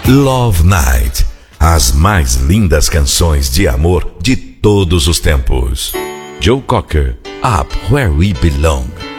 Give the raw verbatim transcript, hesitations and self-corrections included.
Love Night, as mais lindas canções de amor de todos os tempos. Joe Cocker, Up Where We Belong.